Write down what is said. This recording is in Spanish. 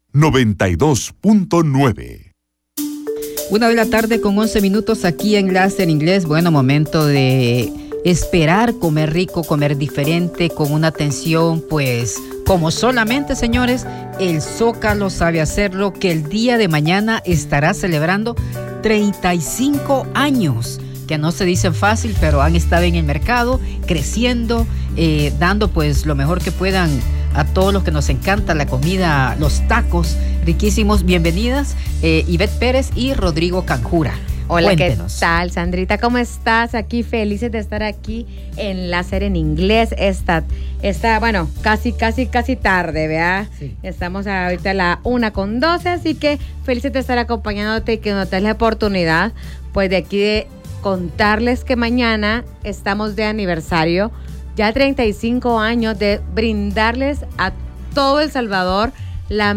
92.9. 1:00 con 11 minutos aquí en Láser Inglés. Bueno, momento de esperar, comer rico, comer diferente, con una atención, pues, como solamente, señores, el Zócalo sabe hacerlo, que el día de mañana estará celebrando 35 años, que no se dicen fácil, pero han estado en el mercado, creciendo, dando pues lo mejor que puedan a todos los que nos encanta la comida, los tacos riquísimos. Bienvenidas, Ivette Pérez y Rodrigo Canjura. Hola, Cuéntenos. ¿qué tal, Sandrita? ¿Cómo estás? Aquí felices de estar aquí en Láser en Inglés. Esta bueno, casi tarde, ¿verdad? Sí. Estamos ahorita a la 1:12, así que felices de estar acompañándote y que nos des la oportunidad, pues, de aquí de contarles que mañana estamos de aniversario, ya 35 años de brindarles a todo El Salvador la